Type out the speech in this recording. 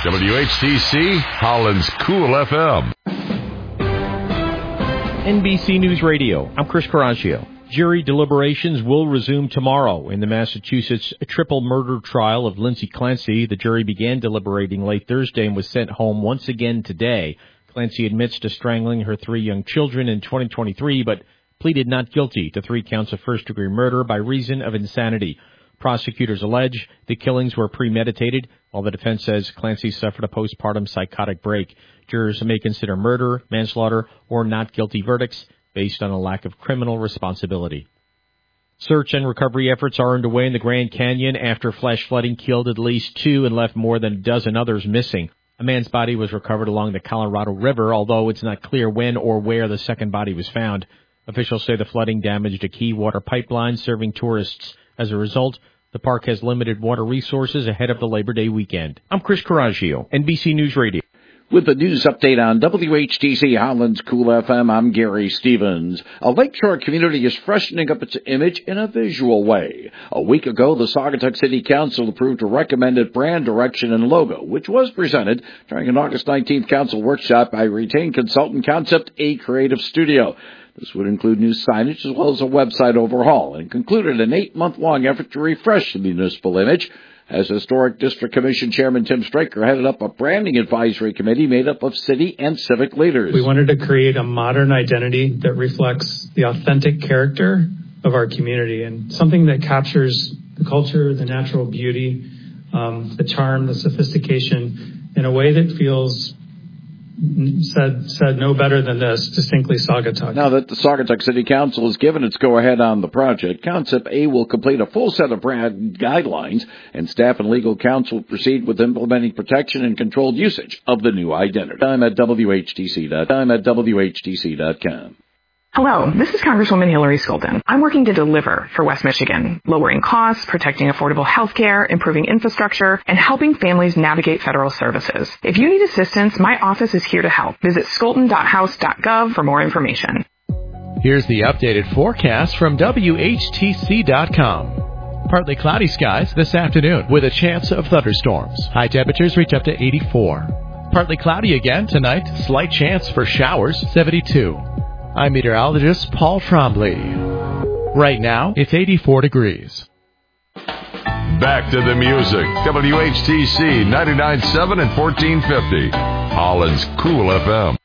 WHTC, Holland's Cool FM. NBC News Radio, I'm Chris Coraggio. Jury deliberations will resume tomorrow in the Massachusetts triple murder trial of Lindsay Clancy. The jury began deliberating late Thursday and was sent home once again today. Clancy admits to strangling her 3 young children in 2023, but pleaded not guilty to 3 counts of first-degree murder by reason of insanity. Prosecutors allege the killings were premeditated, while the defense says Clancy suffered a postpartum psychotic break. Jurors may consider murder, manslaughter, or not guilty verdicts based on a lack of criminal responsibility. Search and recovery efforts are underway in the Grand Canyon after flash flooding killed at least 2 and left more than a dozen others missing. A man's body was recovered along the Colorado River, although it's not clear when or where the second body was found. Officials say the flooding damaged a key water pipeline serving tourists. As a result, the park has limited water resources ahead of the Labor Day weekend. I'm Chris Coraggio, NBC News Radio. With the news update on WHTC Holland's Cool FM, I'm Gary Stevens. A lakeshore community is freshening up its image in a visual way. A week ago, the Saugatuck City Council approved a recommended brand direction and logo, which was presented during an August 19th council workshop by retained consultant Concept A Creative Studio. This would include new signage as well as a website overhaul and concluded an 8-month-long effort to refresh the municipal image. As Historic District Commission Chairman Tim Straker headed up a branding advisory committee made up of city and civic leaders. We wanted to create a modern identity that reflects the authentic character of our community and something that captures the culture, the natural beauty, the charm, the sophistication in a way that feels said no better than this, distinctly Saugatuck. Now that the Saugatuck City Council has given its go-ahead on the project, Concept A will complete a full set of brand guidelines, and staff and legal counsel will proceed with implementing protection and controlled usage of the new identity. I'm at WHTC.com. Hello, this is Congresswoman Hillary Skolden. I'm working to deliver for West Michigan, lowering costs, protecting affordable health care, improving infrastructure, and helping families navigate federal services. If you need assistance, my office is here to help. Visit skolten.house.gov for more information. Here's the updated forecast from WHTC.com. Partly cloudy skies this afternoon with a chance of thunderstorms. High temperatures reach up to 84. Partly cloudy again tonight, slight chance for showers, 72. I'm meteorologist Paul Trombley. Right now, it's 84 degrees. Back to the music. WHTC 99.7 and 1450. Holland's Cool FM.